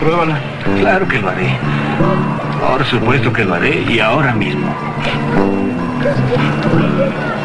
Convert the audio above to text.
Pruébala. Claro que lo haré. Por supuesto que lo haré y ahora mismo.